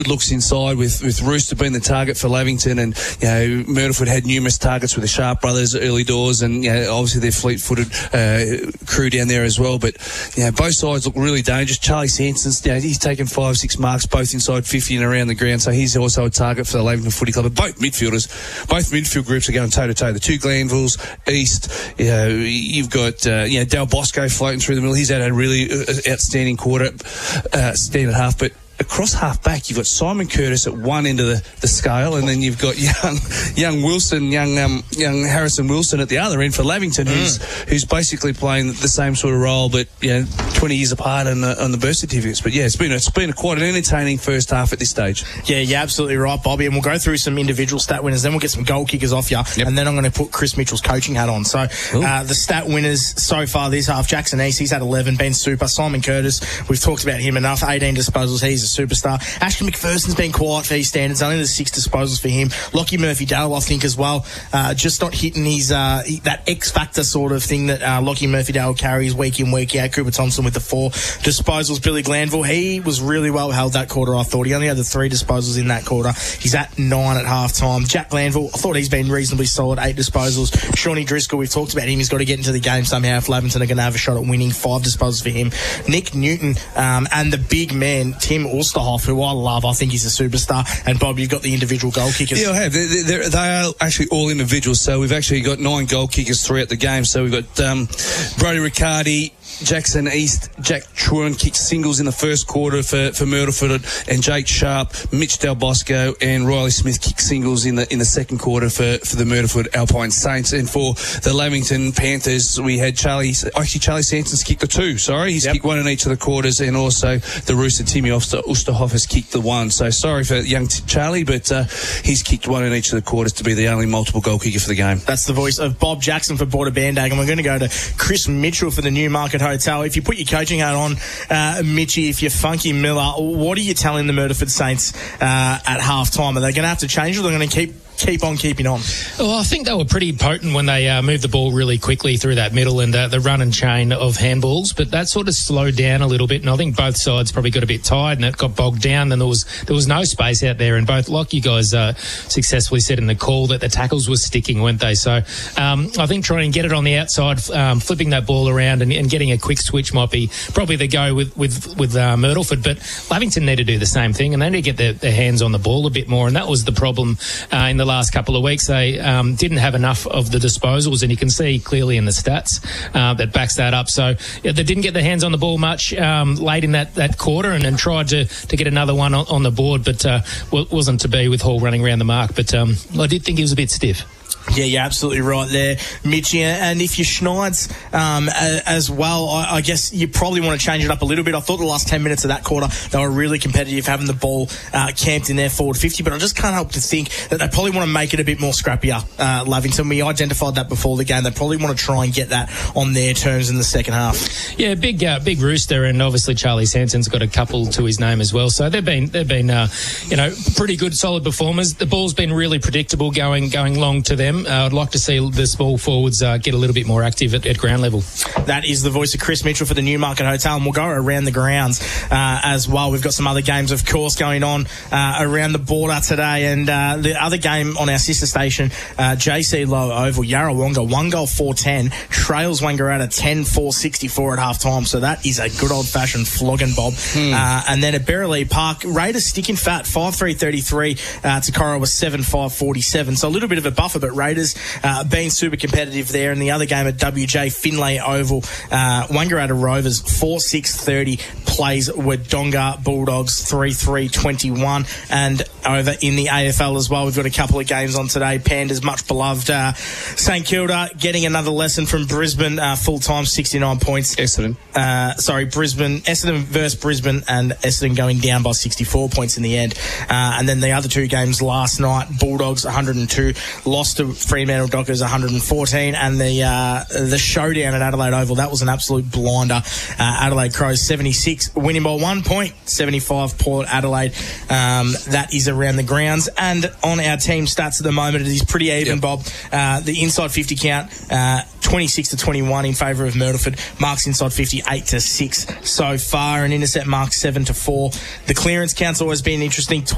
looks inside with Rooster being the target for Lavington, and Myrtleford had numerous targets with the Sharp brothers early doors, and obviously their fleet-footed crew down there as well. But both sides look really dangerous. Charlie Sanson's he's taken 5-6 marks both inside 50 and around the ground, so he's also a target for the Lavington Footy Club. But both midfield groups are going toe to toe. The two Glanvilles East, you've got Del Bosco floating through the middle. He's had a really outstanding quarter, standard half, but across half back, you've got Simon Curtis at one end of the scale, and then you've got young Wilson, young Harrison Wilson at the other end for Lavington, who's basically playing the same sort of role, but 20 years apart on the birth certificates. But it's been quite an entertaining first half at this stage. Yeah, you're absolutely right, Bobby. And we'll go through some individual stat winners, then we'll get some goal kickers off you, and then I'm going to put Chris Mitchell's coaching hat on. So the stat winners so far this half: Jackson East, he's had 11. Ben Super, Simon Curtis, we've talked about him enough. 18 disposals, he's a superstar. Ashton McPherson's been quiet for his standards. Only the 6 disposals for him. Lockie Murphy-Dale, I think, as well. Just not hitting his that X-factor sort of thing that Lockie Murphy-Dale carries week in, week out. Cooper Thompson with the 4 disposals. Billy Glanville, he was really well held that quarter, I thought. He only had the 3 disposals in that quarter. He's at 9 at half-time. Jack Glanville, I thought he's been reasonably solid. 8 disposals. Shawnee Driscoll, we've talked about him. He's got to get into the game somehow if Lavington are going to have a shot at winning. 5 disposals for him. Nick Newton and the big man, Tim Ulsterhoff, who I love. I think he's a superstar. And Bob, you've got the individual goal kickers. Yeah, I have. They are actually all individuals. So we've actually got 9 goal kickers throughout the game. So we've got Brody Riccardi, Jackson East, Jack Truan kicked singles in the first quarter for Myrtleford, and Jake Sharp, Mitch Del Bosco, and Riley Smith kicked singles in the second quarter for the Myrtleford Alpine Saints. And for the Lavington Panthers, we had Charlie Sanson's kicked the 2. He's kicked 1 in each of the quarters, and also the Rooster Timmy Ulsterhoff has kicked the 1. So sorry for young Charlie, but he's kicked 1 in each of the quarters to be the only multiple goal kicker for the game. That's the voice of Bob Jackson for Border Bandag, and we're going to go to Chris Mitchell for the Newmarket Hotel. If you put your coaching hat on, Mitchie, if you're Funky Miller, what are you telling the Myrtleford Saints at half-time? Are they going to have to change, or are they going to keep on keeping on? Well, I think they were pretty potent when they moved the ball really quickly through that middle and the run and chain of handballs, but that sort of slowed down a little bit, and I think both sides probably got a bit tired and it got bogged down, and there was no space out there, and both, like you guys successfully said in the call, that the tackles were sticking, weren't they? So I think trying to get it on the outside, flipping that ball around and getting a quick switch might be probably the go with Myrtleford, but Lavington need to do the same thing, and they need to get their hands on the ball a bit more, and that was the problem in the last couple of weeks. They didn't have enough of the disposals, and you can see clearly in the stats that backs that up. So they didn't get their hands on the ball much late in that quarter, and tried to get another one on the board, but wasn't to be with Hall running around the mark. But I did think he was a bit stiff. Yeah, you're absolutely right there, Mitchie. And if you're Schneids as well, I guess you probably want to change it up a little bit. I thought the last 10 minutes of that quarter, they were really competitive, having the ball camped in their forward 50. But I just can't help to think that they probably want to make it a bit more scrappier, Lavington. We identified that before the game. They probably want to try and get that on their terms in the second half. Yeah, big Rooster, and obviously Charlie Sanson's got a couple to his name as well. So they've been pretty good, solid performers. The ball's been really predictable going long to them. I'd like to see the small forwards get a little bit more active at ground level. That is the voice of Chris Mitchell for the Newmarket Hotel, and we'll go around the grounds as well. We've got some other games, of course, going on around the border today, and the other game on our sister station, JC Low Oval, Yarrawonga, 1 goal 4-10, trails Wangaratta 10-4-64 at half-time, so that is a good old-fashioned flogging, Bob. And then at Berrily Park, Raiders sticking fat, 5-3-33 to Corowa 7-5-47, so a little bit of a buffer, but Raiders being super competitive there. And the other game at WJ Finlay Oval, Wangaratta Rovers 4-6-30 plays Wodonga Bulldogs 3-3-21. And over in the AFL as well, we've got a couple of games on today. Pandas, much beloved St Kilda getting another lesson from Brisbane, full-time 69 points. Essendon versus Brisbane, and Essendon going down by 64 points in the end. And then the other two games last night, Bulldogs 102 lost to Fremantle Dockers 114, and the showdown at Adelaide Oval, that was an absolute blinder. Adelaide Crows 76, winning by 1 point, 75 Port Adelaide. That is around the grounds. And on our team stats at the moment, it is pretty even, Bob. The inside 50 count, 26-21 in favour of Myrtleford. Marks inside 50, 8-6 so far, and intercept marks 7-4. The clearance count's always been interesting.